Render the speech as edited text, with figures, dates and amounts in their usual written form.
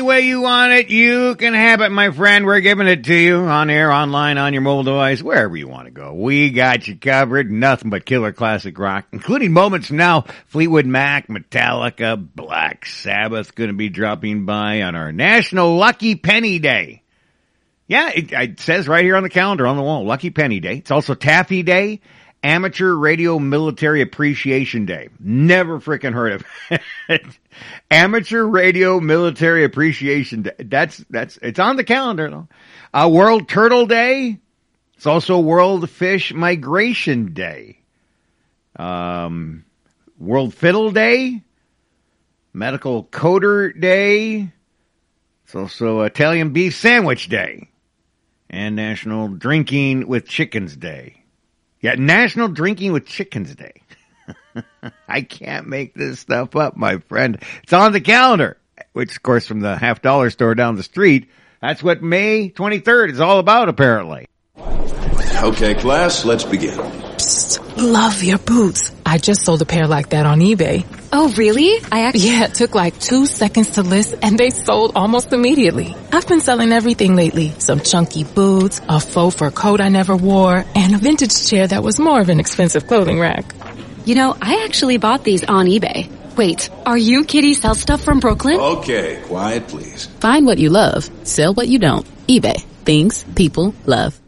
way you want it, you can have it, my friend. We're giving it to you on air, online, on your mobile device, wherever you want to go. We got you covered. Nothing but killer classic rock, including moments from now. Fleetwood Mac, Metallica, Black Sabbath going to be dropping by on our National Lucky Penny Day. Yeah, it says right here on the calendar on the wall, Lucky Penny Day. It's also Taffy Day, Amateur Radio Military Appreciation Day. Never freaking heard of it. Amateur Radio Military Appreciation Day. It's on the calendar though. World Turtle Day. It's also World Fish Migration Day. World Fiddle Day. Medical Coder Day. It's also Italian Beef Sandwich Day. And National Drinking with Chickens Day. Yeah, National Drinking with Chickens Day. I can't make this stuff up, my friend. It's on the calendar, which, of course, from the $50 store down the street, that's what May 23rd is all about, apparently. Okay, class, let's begin. Psst, love your boots. I just sold a pair like that on eBay. Oh, really? Yeah, it took like 2 seconds to list, and they sold almost immediately. I've been selling everything lately. Some chunky boots, a faux fur coat I never wore, and a vintage chair that was more of an expensive clothing rack. You know, I actually bought these on eBay. Wait, are you Kitty Sell Stuff from Brooklyn? Okay, quiet please. Find what you love, sell what you don't. eBay. Things people love.